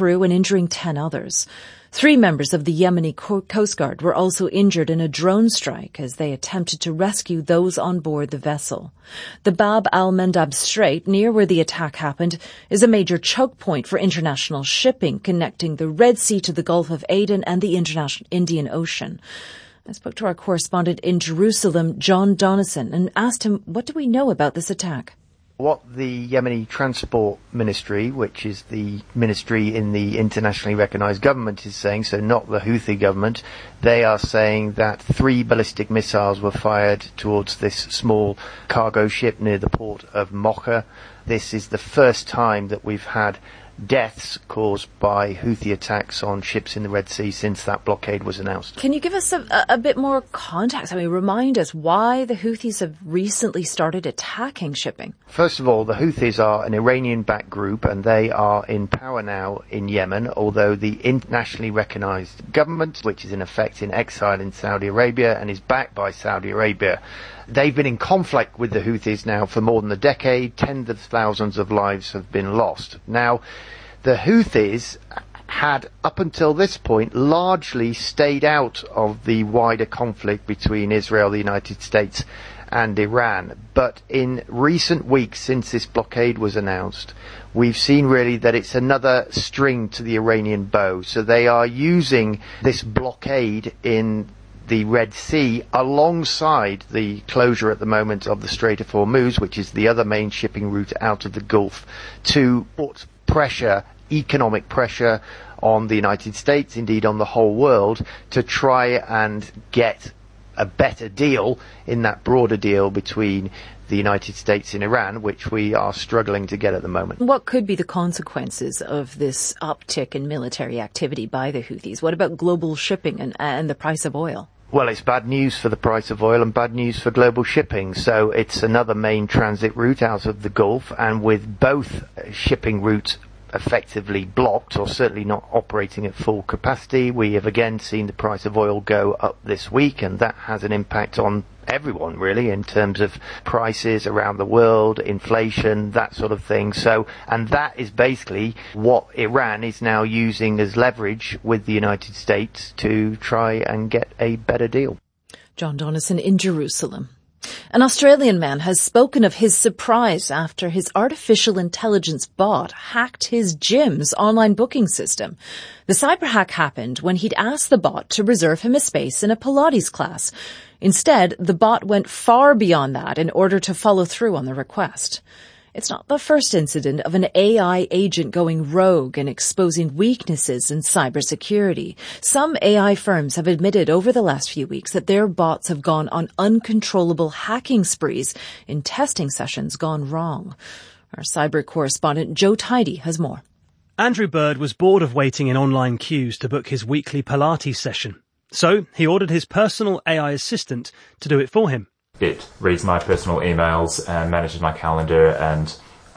crew and injuring 10 others. 3 members of the Yemeni Coast Guard were also injured in a drone strike as they attempted to rescue those on board the vessel. The Bab al-Mandab Strait, near where the attack happened, is a major choke point for international shipping connecting the Red Sea to the Gulf of Aden and the international Indian Ocean. I spoke to our correspondent in Jerusalem, John Donnison, and asked him, what do we know about this attack? What the Yemeni Transport Ministry, which is the ministry in the internationally recognised government, is saying, so not the Houthi government, they are saying that 3 ballistic missiles were fired towards this small cargo ship near the port of Mocha. This is the first time that we've had deaths caused by Houthi attacks on ships in the Red Sea since that blockade was announced. Can you give us a bit more context? I mean, remind us why the Houthis have recently started attacking shipping. First of all, the Houthis are an Iranian-backed group and they are in power now in Yemen, although the internationally recognized government, which is in effect in exile in Saudi Arabia and is backed by Saudi Arabia, they've been in conflict with the Houthis now for more than a decade. Tens of thousands of lives have been lost. Now, the Houthis had, up until this point, largely stayed out of the wider conflict between Israel, the United States, and Iran. But in recent weeks, since this blockade was announced, we've seen really that it's another string to the Iranian bow. So they are using this blockade in the Red Sea alongside the closure at the moment of the Strait of Hormuz, which is the other main shipping route out of the Gulf, to put pressure, economic pressure on the United States, indeed on the whole world, to try and get a better deal in that broader deal between the United States and Iran, which we are struggling to get at the moment. What could be the consequences of this uptick in military activity by the Houthis? What about global shipping and the price of oil? Well, it's bad news for the price of oil and bad news for global shipping. So it's another main transit route out of the Gulf, and with both shipping routes effectively blocked, or certainly not operating at full capacity, we have again seen the price of oil go up this week, and that has an impact on everyone really in terms of prices around the world, inflation, that sort of thing. So, and that is basically what Iran is now using as leverage with the United States to try and get a better deal. John Donnison in Jerusalem. An Australian man has spoken of his surprise after his artificial intelligence bot hacked his gym's online booking system. The cyber hack happened when he'd asked the bot to reserve him a space in a Pilates class. Instead, the bot went far beyond that in order to follow through on the request. It's not the first incident of an AI agent going rogue and exposing weaknesses in cybersecurity. Some AI firms have admitted over the last few weeks that their bots have gone on uncontrollable hacking sprees in testing sessions gone wrong. Our cyber correspondent Joe Tidy has more. Andrew Bird was bored of waiting in online queues to book his weekly Pilates session. So he ordered his personal AI assistant to do it for him. It reads my personal emails and manages my calendar and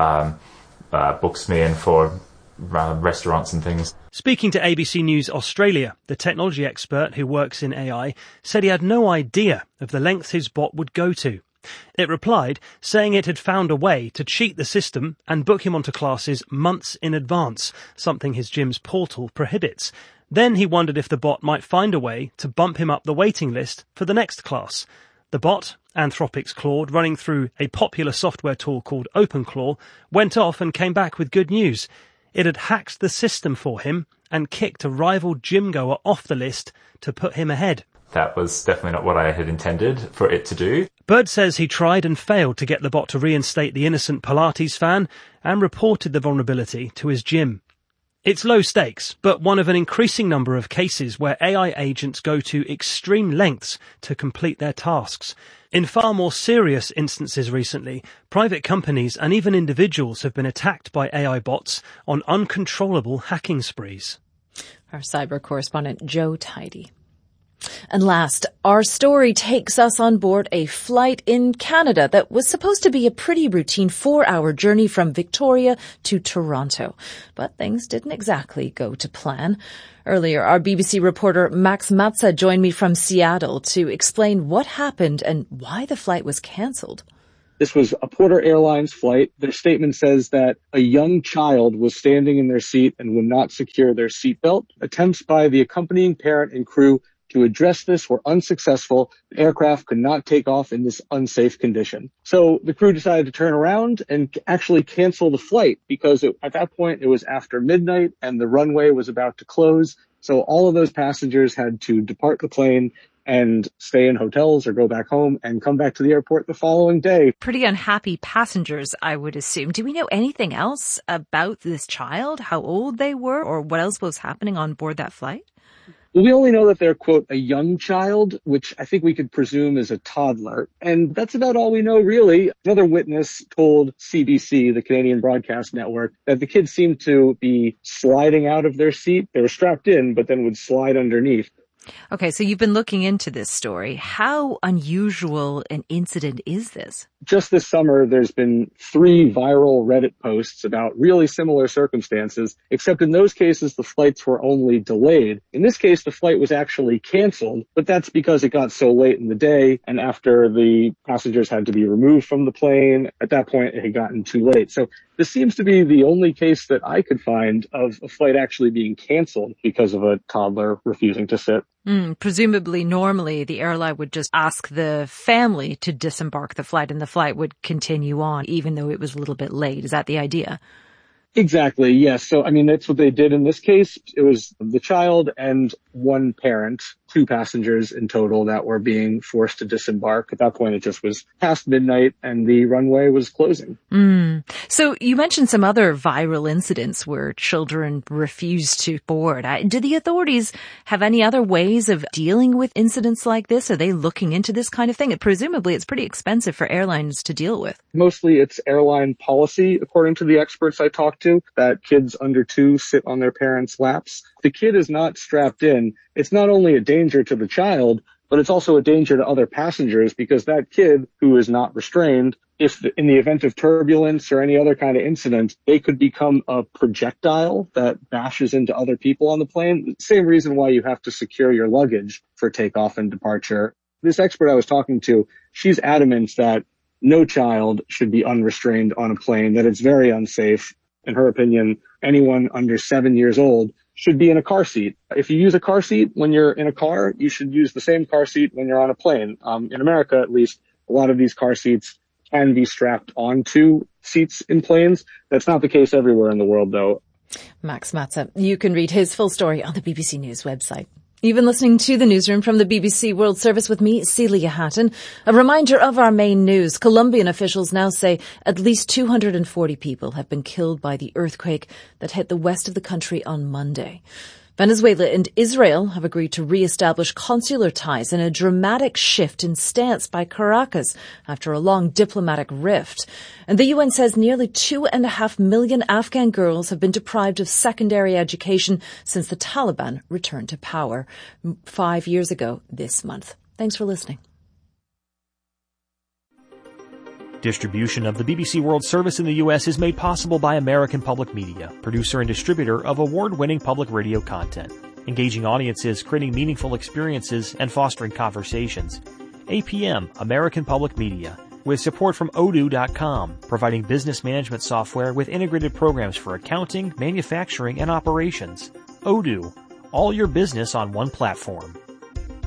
books me in for restaurants and things. Speaking to ABC News Australia, the technology expert who works in AI said he had no idea of the lengths his bot would go to. It replied, saying it had found a way to cheat the system and book him onto classes months in advance, something his gym's portal prohibits. Then he wondered if the bot might find a way to bump him up the waiting list for the next class. The bot, Anthropic's Claude, running through a popular software tool called OpenClaw, went off and came back with good news. It had hacked the system for him and kicked a rival gym-goer off the list to put him ahead. That was definitely not what I had intended for it to do. Bird says he tried and failed to get the bot to reinstate the innocent Pilates fan and reported the vulnerability to his gym. It's low stakes, but one of an increasing number of cases where AI agents go to extreme lengths to complete their tasks. In far more serious instances recently, private companies and even individuals have been attacked by AI bots on uncontrollable hacking sprees. Our cyber correspondent Joe Tidy. And last, our story takes us on board a flight in Canada that was supposed to be a pretty routine 4-hour journey from Victoria to Toronto. But things didn't exactly go to plan. Earlier, our BBC reporter Max Matza joined me from Seattle to explain what happened and why the flight was cancelled. This was a Porter Airlines flight. Their statement says that a young child was standing in their seat and would not secure their seatbelt. Attempts by the accompanying parent and crew to address this were unsuccessful. The aircraft could not take off in this unsafe condition. So the crew decided to turn around and actually cancel the flight because at that point it was after midnight and the runway was about to close. So all of those passengers had to depart the plane and stay in hotels or go back home and come back to the airport the following day. Pretty unhappy passengers, I would assume. Do we know anything else about this child, how old they were, or what else was happening on board that flight? We only know that they're, quote, a young child, which I think we could presume is a toddler. And that's about all we know, really. Another witness told CBC, the Canadian Broadcast Network, that the kids seemed to be sliding out of their seat. They were strapped in, but then would slide underneath. Okay, so you've been looking into this story. How unusual an incident is this? Just this summer, there's been 3 viral Reddit posts about really similar circumstances, except in those cases, the flights were only delayed. In this case, the flight was actually canceled, but that's because it got so late in the day, and after the passengers had to be removed from the plane, at that point, it had gotten too late. So this seems to be the only case that I could find of a flight actually being canceled because of a toddler refusing to sit. Presumably, normally, the airline would just ask the family to disembark the flight and the flight would continue on, even though it was a little bit late. Is that the idea? Exactly, yes. So, I mean, that's what they did in this case. It was the child and one parent, 2 passengers in total that were being forced to disembark. At that point, it just was past midnight and the runway was closing. So you mentioned some other viral incidents where children refused to board. Do the authorities have any other ways of dealing with incidents like this? Are they looking into this kind of thing? Presumably, it's pretty expensive for airlines to deal with. Mostly it's airline policy, according to the experts I talked to, that kids under 2 sit on their parents' laps. The kid is not strapped in. It's not only a danger to the child, but it's also a danger to other passengers because that kid who is not restrained, if in the event of turbulence or any other kind of incident, they could become a projectile that bashes into other people on the plane. Same reason why you have to secure your luggage for takeoff and departure. This expert I was talking to, she's adamant that no child should be unrestrained on a plane, that it's very unsafe. In her opinion, anyone under 7 years old should be in a car seat. If you use a car seat when you're in a car, you should use the same car seat when you're on a plane. In America, at least, a lot of these car seats can be strapped onto seats in planes. That's not the case everywhere in the world, though. Max Matza, you can read his full story on the BBC News website. You've been listening to the newsroom from the BBC World Service with me, Celia Hatton. A reminder of our main news. Colombian officials now say at least 240 people have been killed by the earthquake that hit the west of the country on Monday. Venezuela and Israel have agreed to re-establish consular ties in a dramatic shift in stance by Caracas after a long diplomatic rift. And the UN says nearly 2.5 million Afghan girls have been deprived of secondary education since the Taliban returned to power 5 years ago this month. Thanks for listening. Distribution of the BBC World Service in the U.S. is made possible by American Public Media, producer and distributor of award-winning public radio content, engaging audiences, creating meaningful experiences, and fostering conversations. APM, American Public Media, with support from Odoo.com, providing business management software with integrated programs for accounting, manufacturing, and operations. Odoo, all your business on one platform.